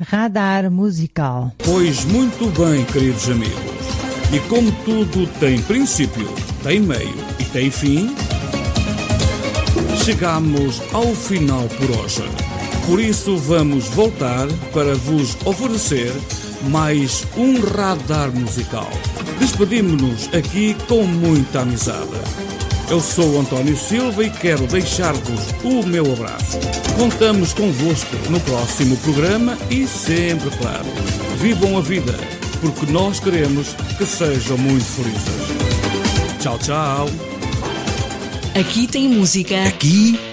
Radar Musical. Pois muito bem, queridos amigos. E como tudo tem princípio, tem meio e tem fim, chegamos ao final por hoje. Por isso vamos voltar para vos oferecer mais um radar musical. Despedimos-nos aqui com muita amizade. Eu sou António Silva e quero deixar-vos o meu abraço. Contamos convosco no próximo programa e sempre, claro, vivam a vida, porque nós queremos que sejam muito felizes. Tchau, tchau. Aqui tem música. Aqui